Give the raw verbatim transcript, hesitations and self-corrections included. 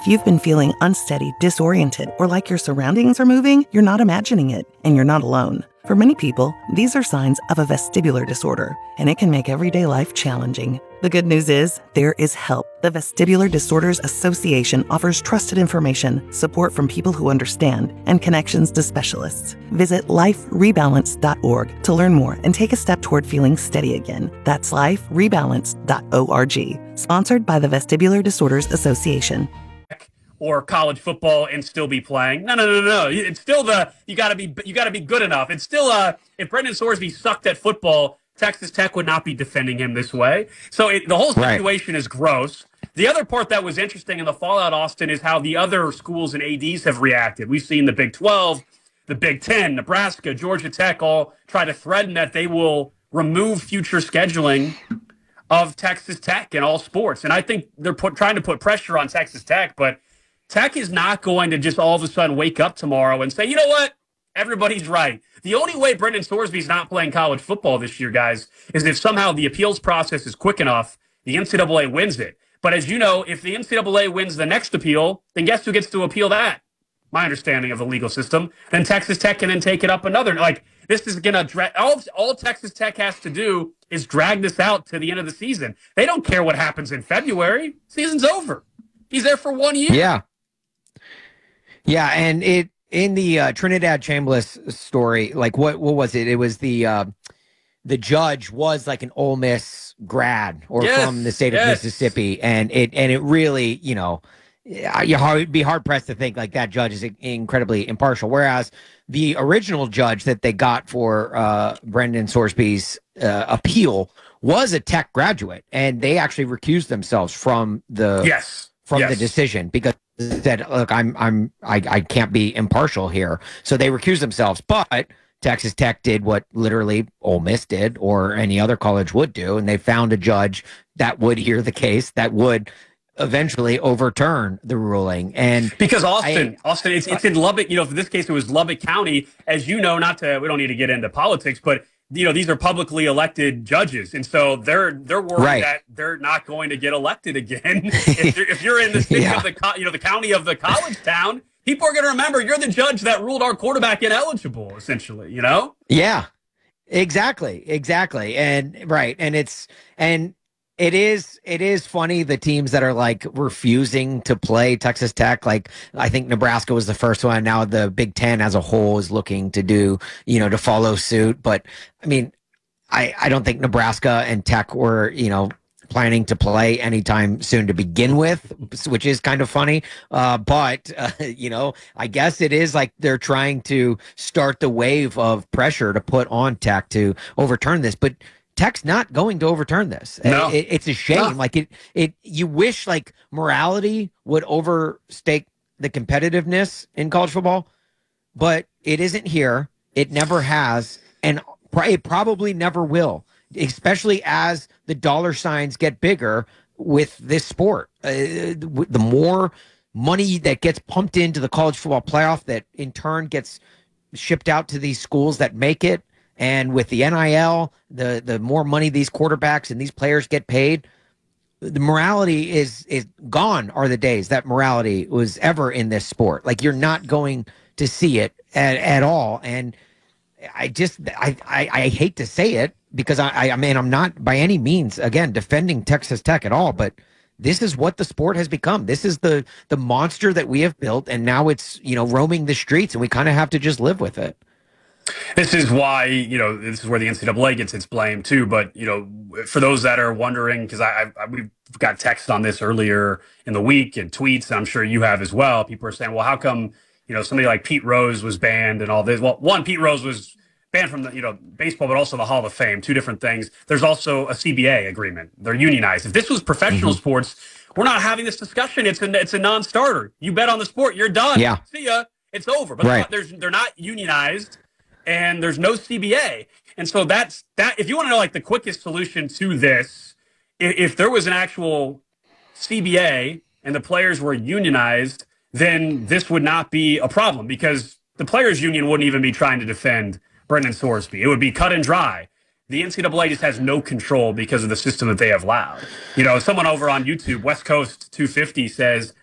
If you've been feeling unsteady, disoriented, or like your surroundings are moving, you're not imagining it, and you're not alone. For many people, these are signs of a vestibular disorder, and it can make everyday life challenging. The good news is, there is help. The Vestibular Disorders Association offers trusted information, support from people who understand, and connections to specialists. Visit life rebalance dot org to learn more and take a step toward feeling steady again. That's life rebalance dot org. Sponsored by the Vestibular Disorders Association. Or college football and still be playing. No, no, no, no. It's still the you got to be you got to be good enough. It's still uh if Brendan Sorsby sucked at football, Texas Tech would not be defending him this way. So it, the whole situation right. is gross. The other part that was interesting in the fallout, Austin, is how the other schools and A Ds have reacted. We've seen the Big twelve, the Big ten, Nebraska, Georgia Tech all try to threaten that they will remove future scheduling of Texas Tech in all sports. And I think they're put, trying to put pressure on Texas Tech, but Tech is not going to just all of a sudden wake up tomorrow and say, you know what? Everybody's right. The only way Brendan Sorsby's not playing college football this year, guys, is if somehow the appeals process is quick enough, the N C double A wins it. But as you know, if the N C double A wins the next appeal, then guess who gets to appeal that? My understanding of the legal system. Then Texas Tech can then take it up another. Like, this is going to drag. All, all Texas Tech has to do is drag this out to the end of the season. They don't care what happens in February. Season's over. He's there for one year. Yeah. Yeah, and it in the uh, Trinidad Chambliss story, like what what was it? It was the uh, the judge was like an Ole Miss grad or yes, from the state yes. of Mississippi, and it and it really, you know, you'd be hard pressed to think like that judge is incredibly impartial. Whereas the original judge that they got for uh, Brendan Sorsby's uh, appeal was a Tech graduate, and they actually recused themselves from the yes. from yes. the decision because said, look, I'm I'm I, I can't be impartial here. So they recused themselves. But Texas Tech did what literally Ole Miss did or any other college would do, and they found a judge that would hear the case, that would eventually overturn the ruling. And because Austin, I, Austin, it's it's in Lubbock, you know, in this case it was Lubbock County, as you know, not to we don't need to get into politics, but you know, these are publicly elected judges, and so they're they're worried right. that they're not going to get elected again. if, you're, if you're in the state yeah. of the you know the county of the college town, people are going to remember you're the judge that ruled our quarterback ineligible, essentially. You know? Yeah, exactly, exactly, and right, and it's and it is it is funny the teams that are like refusing to play Texas Tech. Like I think Nebraska was the first one. Now the Big Ten as a whole is looking to do, you know, to follow suit. But I mean, I, I don't think Nebraska and Tech were, you know, planning to play anytime soon to begin with, which is kind of funny. Uh, but, uh, you know, I guess it is like they're trying to start the wave of pressure to put on Tech to overturn this. But Tech's not going to overturn this. No. It, it's a shame. No. Like it, it, you wish like morality would overstake the competitiveness in college football, but it isn't here. It never has. And it probably never will, especially as the dollar signs get bigger with this sport. Uh, the more money that gets pumped into the college football playoff that in turn gets shipped out to these schools that make it. And with the N I L, the the more money these quarterbacks and these players get paid, the morality is is gone are the days that morality was ever in this sport. Like you're not going to see it at, at all. And I just I, I, I hate to say it because I, I mean I'm not by any means again defending Texas Tech at all, but this is what the sport has become. This is the the monster that we have built, and now it's, you know, roaming the streets, and we kind of have to just live with it. This is why, you know, this is where the N C double A gets its blame too. But, you know, for those that are wondering, because I, I we've got text on this earlier in the week and tweets, and I'm sure you have as well. People are saying, well, how come, you know, somebody like Pete Rose was banned and all this? Well, one, Pete Rose was banned from the, you know, baseball, but also the Hall of Fame, two different things. There's also a C B A agreement. They're unionized. If this was professional mm-hmm. sports, we're not having this discussion. It's a, it's a non-starter. You bet on the sport, you're done. Yeah. See ya. It's over. But right. there's, they're not unionized. And there's no C B A. And so that's that. If you want to know like the quickest solution to this, if, if there was an actual C B A and the players were unionized, then this would not be a problem because the players union wouldn't even be trying to defend Brendan Sorsby. It would be cut and dry. The N C double A just has no control because of the system that they have allowed. You know, someone over on YouTube, West Coast two fifty says,